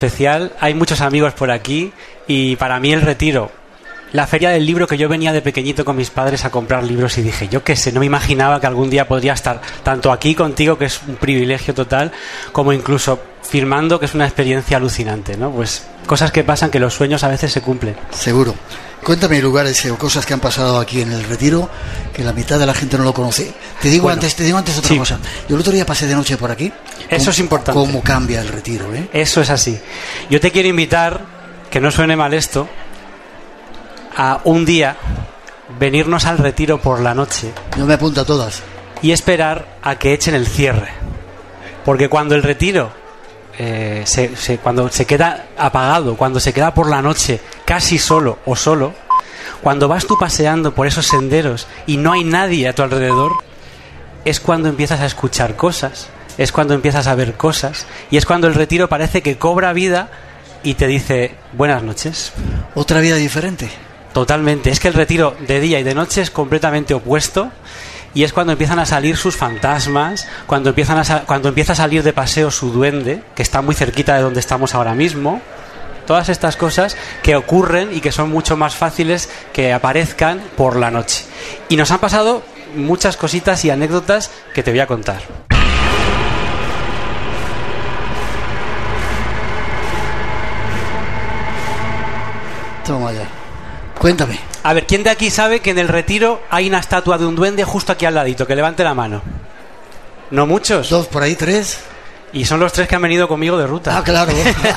especial, hay muchos amigos por aquí y para mí el Retiro, la feria del libro, que yo venía de pequeñito con mis padres a comprar libros y dije, yo qué sé, no me imaginaba que algún día podría estar tanto aquí contigo, que es un privilegio total, como incluso firmando, que es una experiencia alucinante, ¿no? Pues cosas que pasan, que los sueños a veces se cumplen. Seguro. Cuéntame lugares o cosas que han pasado aquí en el Retiro, que la mitad de la gente no lo conoce. Te digo antes otra cosa. Yo el otro día pasé de noche por aquí. Eso es importante. ¿Cómo cambia el Retiro, eh? Eso es así. Yo te quiero invitar, que no suene mal esto, a un día venirnos al Retiro por la noche. Yo me apunto a todas. Y esperar a que echen el cierre. Porque cuando el Retiro cuando se queda apagado, cuando se queda por la noche casi solo o solo, cuando vas tú paseando por esos senderos y no hay nadie a tu alrededor, es cuando empiezas a escuchar cosas, es cuando empiezas a ver cosas, y es cuando el Retiro parece que cobra vida y te dice buenas noches. Otra vida diferente. Totalmente. Es que el Retiro de día y de noche es completamente opuesto. Y es cuando empiezan a salir sus fantasmas, cuando empieza a salir de paseo su duende, que está muy cerquita de donde estamos ahora mismo. Todas estas cosas que ocurren y que son mucho más fáciles que aparezcan por la noche. Y nos han pasado muchas cositas y anécdotas que te voy a contar. Toma ya. Cuéntame. A ver, ¿quién de aquí sabe que en el Retiro hay una estatua de un duende justo aquí al ladito? Que levante la mano. ¿No muchos? 2, por ahí 3. Y son los 3 que han venido conmigo de ruta. Ah, claro.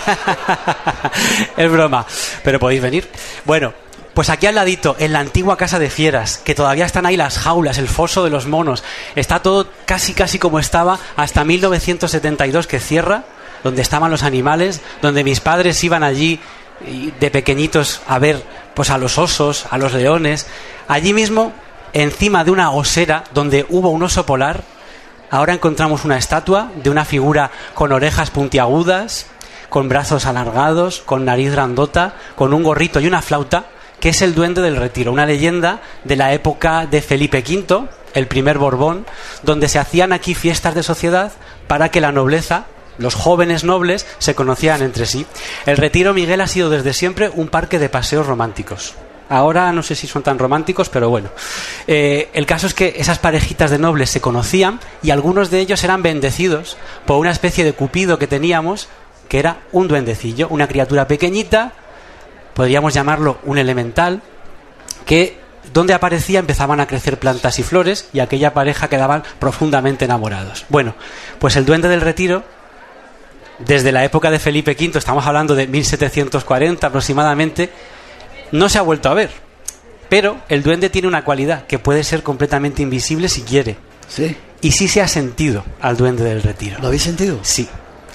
Es broma, pero podéis venir. Bueno, pues aquí al ladito, en la antigua casa de fieras, que todavía están ahí las jaulas, el foso de los monos. Está todo casi como estaba hasta 1972, que cierra, donde estaban los animales, donde mis padres iban allí de pequeñitos a ver pues a los osos, a los leones. Allí mismo, encima de una osera donde hubo un oso polar, ahora encontramos una estatua de una figura con orejas puntiagudas, con brazos alargados, con nariz grandota, con un gorrito y una flauta, que es el Duende del Retiro, una leyenda de la época de Felipe V, el primer Borbón, donde se hacían aquí fiestas de sociedad para que la nobleza, los jóvenes nobles, se conocían entre sí. El Retiro, Miguel, ha sido desde siempre un parque de paseos románticos. Ahora no sé si son tan románticos, pero bueno. El caso es que esas parejitas de nobles se conocían y algunos de ellos eran bendecidos por una especie de cupido que teníamos, que era un duendecillo, una criatura pequeñita, podríamos llamarlo un elemental, que donde aparecía empezaban a crecer plantas y flores y aquella pareja quedaban profundamente enamorados. Bueno, pues el Duende del Retiro, desde la época de Felipe V, estamos hablando de 1740 aproximadamente, no se ha vuelto a ver. Pero el duende tiene una cualidad, que puede ser completamente invisible si quiere. ¿Sí? Y sí se ha sentido al Duende del Retiro. ¿Lo habéis sentido? Sí.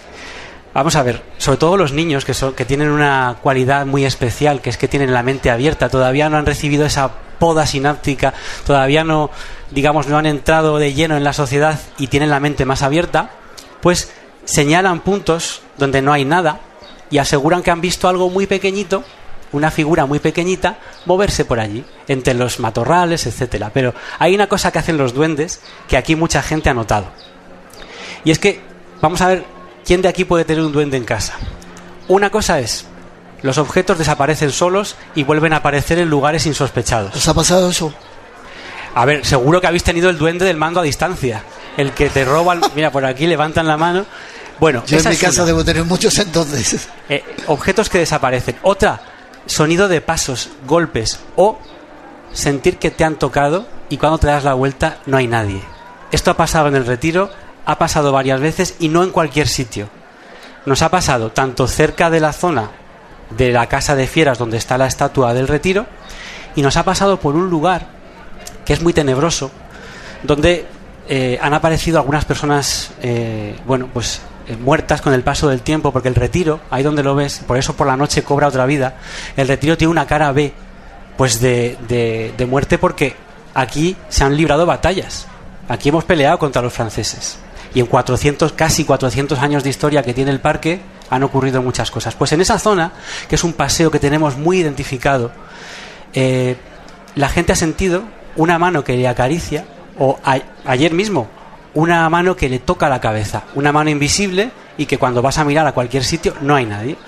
Vamos a ver, sobre todo los niños que tienen una cualidad muy especial, que es que tienen la mente abierta, todavía no han recibido esa poda sináptica, todavía no han entrado de lleno en la sociedad y tienen la mente más abierta, pues señalan puntos donde no hay nada y aseguran que han visto algo muy pequeñito, una figura muy pequeñita, moverse por allí, entre los matorrales, etcétera. Pero hay una cosa que hacen los duendes que aquí mucha gente ha notado. Y es que, vamos a ver, ¿quién de aquí puede tener un duende en casa? Una cosa es, los objetos desaparecen solos y vuelven a aparecer en lugares insospechados. ¿Os ha pasado eso? A ver, seguro que habéis tenido el duende del mando a distancia. El que te roban, mira, por aquí levantan la mano. Bueno, yo en mi casa debo tener muchos entonces. Objetos que desaparecen. Otra, sonido de pasos, golpes o sentir que te han tocado y cuando te das la vuelta no hay nadie. Esto ha pasado en el Retiro, ha pasado varias veces y no en cualquier sitio. Nos ha pasado tanto cerca de la zona de la casa de fieras donde está la estatua del Retiro y nos ha pasado por un lugar que es muy tenebroso, donde han aparecido algunas personas muertas con el paso del tiempo, porque el Retiro, ahí donde lo ves, por eso por la noche cobra otra vida. El Retiro tiene una cara B, pues de muerte, porque aquí se han librado batallas, aquí hemos peleado contra los franceses y en casi 400 años de historia que tiene el parque han ocurrido muchas cosas. Pues en esa zona, que es un paseo que tenemos muy identificado, la gente ha sentido una mano que le acaricia, o ayer mismo una mano que le toca la cabeza, una mano invisible y que cuando vas a mirar a cualquier sitio no hay nadie.